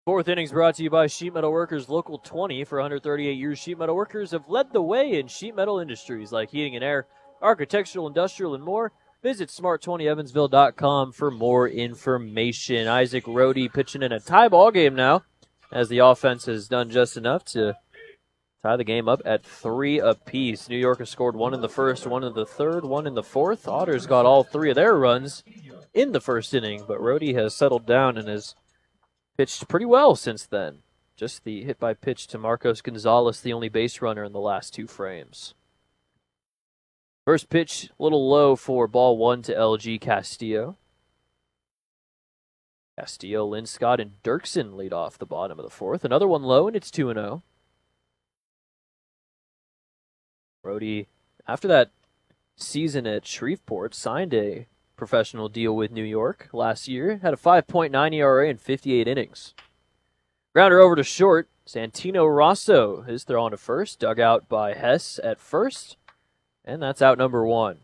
Fourth innings brought to you by Sheet Metal Workers Local 20. For 138 years, Sheet Metal Workers have led the way in sheet metal industries like heating and air, architectural, industrial, and more. Visit smart20evansville.com for more information. Isaac Rohde pitching in a tie ball game now, as the offense has done just enough to tie the game up at 3 apiece. New York has scored 1 in the first, 1 in the third, 1 in the fourth. Otters got all 3 of their runs in the first inning, but Rohde has settled down and has pitched pretty well since then. Just the hit by pitch to Marcos Gonzalez, the only base runner in the last 2 frames. First pitch, a little low for ball 1 to LG Castillo. Castillo, Linscott, and Dirksen lead off the bottom of the fourth. Another one low, and it's 2-0. Rohde, after that season at Shreveport, signed a professional deal with New York last year. Had a 5.9 ERA in 58 innings. Grounder over to short. Santino Rosso is thrown to first. Dug out by Hess at first. And that's out number 1.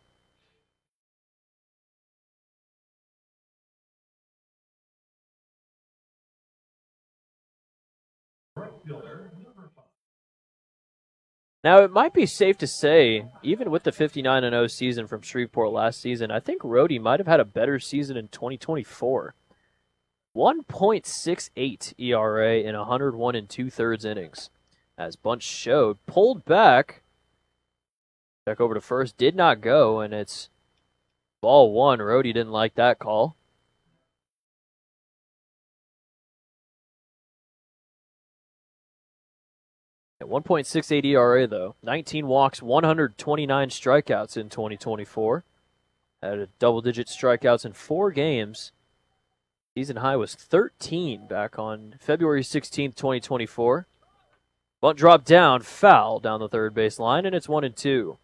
Now, it might be safe to say, even with the 59-0 season from Shreveport last season, I think Rohde might have had a better season in 2024. 1.68 ERA in 101 2/3 innings. As Bunch showed, pulled back. Back over to first, did not go, and it's ball 1. Rohde didn't like that call. At 1.68 ERA, though. 19 walks, 129 strikeouts in 2024. Had a double-digit strikeouts in 4 games. Season high was 13 back on February 16th, 2024. Bunt dropped down, foul down the third base line, and it's 1-2.